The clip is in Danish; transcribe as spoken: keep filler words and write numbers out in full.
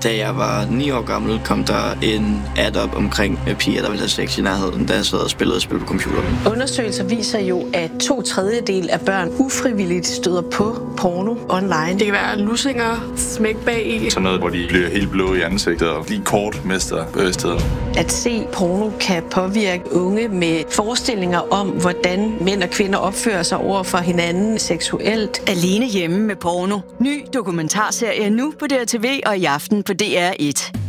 Da jeg var ni år gammel, kom der en ad op omkring piger, der ville have sex i nærheden, da jeg sad og spillede spil på computeren. Undersøgelser viser jo, at to tredjedel af børn ufrivilligt støder på porno online. Det kan være lussinger, smæk bag i. Sådan noget, hvor de bliver helt blå i ansigtet og lige kort mister bevidstheden. At se porno kan påvirke unge med forestillinger om, hvordan mænd og kvinder opfører sig over for hinanden seksuelt. Alene hjemme med porno. Ny dokumentarserie nu på D R T V og i aften på D R et.